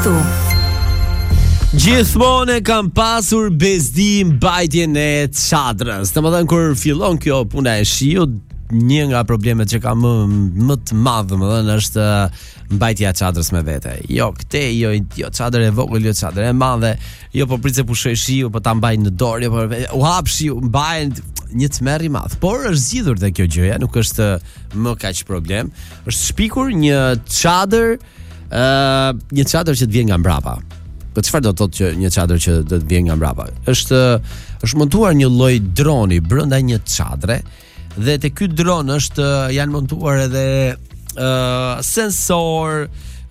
këtu. Gjithmonë kam pasur bezdi mbajtjen e çadrës. Domethënë kur fillon kjo puna e shiut, një nga problemet që kam më të madh, domethënë është mbajtja e çadrës me vete. Jo këtë, jo çadër e vogël, jo çadër e madhe, jo po prit se pushoj shiu, po ta mbaj në dorë, jo po u hap shiu, mbajen një tmerr i madh. Por është zgjidhur te kjo gjëja, nuk është më kaq problem. Është shpikur një çadër që të vjen nga mbrapa. Po çfarë do të thotë që një çadër që do të vjen nga mbrapa? Është montuar një lloj droni brenda një çadre dhe te ky dron janë montuar edhe sensor,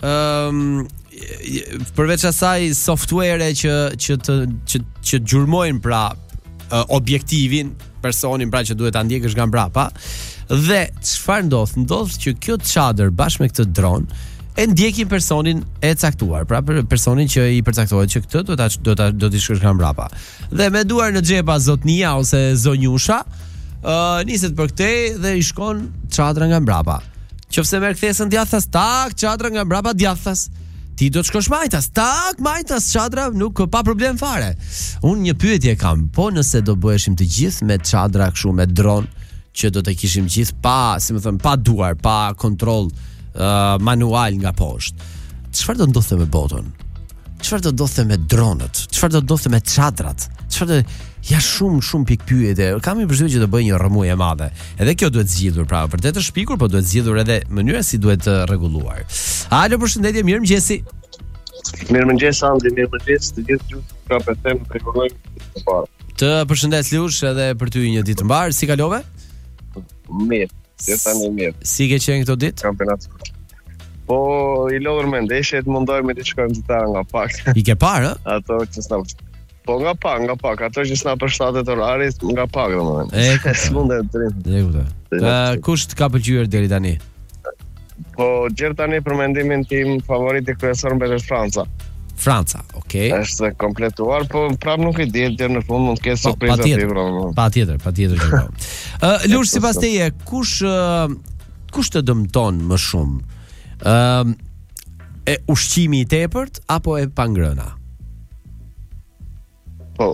përveç asaj software që gjurmojnë pra objektivin, personin pra që duhet ta ndjekësh nga mbrapa. Dhe çfarë ndodh? Ndodh që kjo çadër bashkë me këtë dron e ndjekin personin e caktuar, pra personin që i përcaktohet që këtë do t'i shkosh nga mbrapa. Dhe me duar në xhepa zotnia ose zonjusha, niset për këtej dhe i shkon çadra nga mbrapa. Qofse merr kthesën djathtas, tak, çadra nga mbrapa djathtas. Ti do të shkosh majtas, tak, majtas, çadra nuk pa problem fare. Unë një pyetje kam, po nëse do bëheshim të gjithë me çadra kështu me dron, që do të kishim gjithë pa duar, pa kontroll manual nga poshtë. Çfarë do ndodhte me botën? Çfarë do ndodhte me dronët? Çfarë do ndodhte me çadrat? Ja shumë pikpyetje. Kam impresionin që do bëj një rrëmujë e madhe. Edhe kjo duhet zgjidhur, pra vërtet është shpikur, por duhet zgjidhur edhe mënyra si duhet rregulluar. Alo, përshëndetje, mirëmëngjesi. Mirëmëngjes Andi, mirëmëngjes të gjithë kapetën rregullojmë të parë. Të përshëndes Lush edhe për ty një ditë të mbar. Si kalove? Mirë. Tani mirë. Si ke qenë këto ditë? Kampionat. Po i lodhur me ndeshjet, mundoj me të shkojmë zyrtare nga pak. I ke parë, ë? Ato që s'na. Po nga pak, ato që s'na përshtatet orarit, nga pak domethënë. S'mundet të rrim. Kush të ka pëlqyer deri tani? Po gjerë tani për mendimin tim favoriti kryesor mbetet Franca, okay. Është kompletuar, po prap nuk i diet deri në fund mund të ketë surprizë aty. Patjetër që po. Lush, sipas teje, kush të dëmton më shumë? E ushqimi i tepërt apo e pangrëna? Po,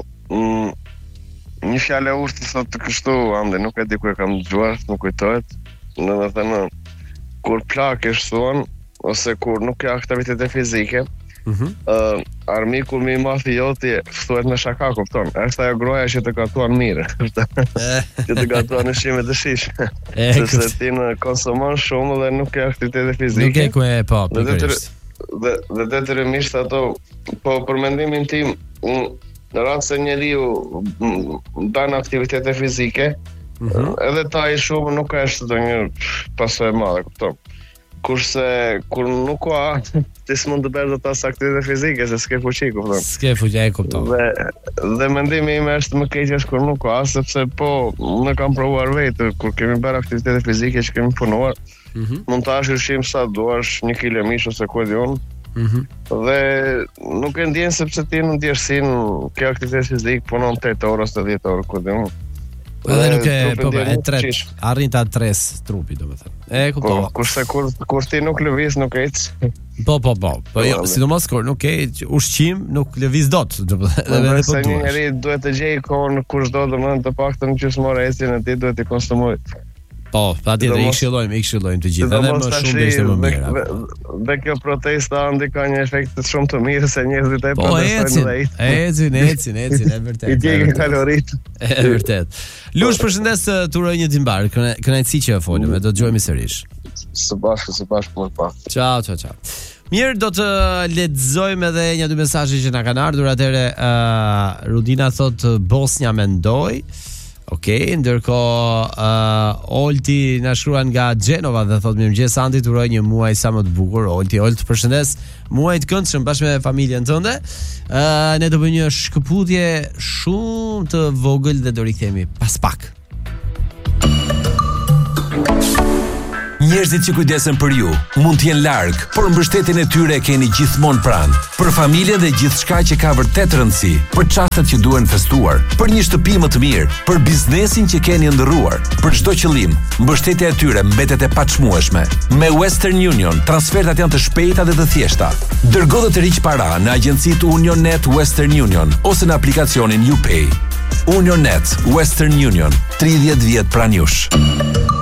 një fjalë ushti sot të kështu, ande, nuk e di ku e kam dëgjuar, nuk kujtohet. Domethënë, kur plakesh thon ose kur nuk ka aktivitet fizike, armiku më i madh i joti thuhet me shaka, kupton? Është ajo groja që të gatuan mirë. Që të gatuan ushqime të shijshme. Sepse ti në konsumon shumë dhe nuk ke aktivitet fizike. Nuk e ku e po. Dhe detyrimisht ato, po për mendimin tim, në rast se njeriu bën aktivitete fizike, edhe ta i shumë nuk ka ashtu ndonjë pasojë e madhe, kupton? Kurse kur nuk ka, ti s'mund të bësh ato aktivitete fizike se s'ke fuqi, kupton? S'ke fuqi, e kupton. Dhe mendimi im është më keq është kur nuk ka, sepse po ne kam provuar vetë kur kemi bërë aktivitete fizike që kemi punuar, mund të hash ushqim sa duash, 1 kg mish ose ku e di unë. Dhe nuk e ndjen sepse ti në ndjersin ke aktivitet fizik punon 8 orë ose 10 orë ku di unë. Edhe nuk e arrin ta tres trupi, domethënë. E kuptova. Kurse kur ti nuk lëviz, nuk ec. Po, jo, sidomos kur nuk ke ushqim, nuk lëviz dot, domethënë. Edhe se një njeri duhet të gjejë kohën kur çdo domethënë të paktën gjysmore ecjen e tij duhet të konsumoj. Po, patjetër i këshillojmë të gjithë, edhe më shumë dhe ishte më mirë. Dhe kjo protesta andi ka një efekt shumë të mirë se njerëzit e protestojnë. Ecin, e vërtet. I djegin kalorit. E vërtet. Lush, përshëndes, të uroj një ditë mbar. Kënaqësi që folëm, do të dëgjojmë sërish. Së bashku më pas. Ciao. Mirë, do të lexojmë edhe 1-2 mesazhe që na kanë ardhur. Atëre Rudina thot Bosnia mendoj. Okej, ndërkohë Olti na shkruan nga Genova dhe thotë mirëmëngjes Andi, uroj një muaj sa më të bukur. Olti, përshëndes. Muaj të këndshëm bashkë me familjen tënde. Ne do bëjmë një shkëputje shumë të vogël dhe do rikthehemi pas pak. Njerëzit që kujdesen për ju mund të jenë larg, por mbështetjen e tyre e keni gjithmonë pranë. Për familjen dhe gjithçka që ka vërtet rëndësi, për çastet që duhen festuar, për një shtëpi më të mirë, për biznesin që keni ndërruar, për çdo qëllim, mbështetja e tyre mbetet e paçmueshme. Me Western Union, transfertat janë të shpejta dhe të thjeshta. Dërgo dhe të riq para në agjencitë UnionNet Western Union ose në aplikacionin UPay. UnionNet Western Union, 30 vjet pranë jush.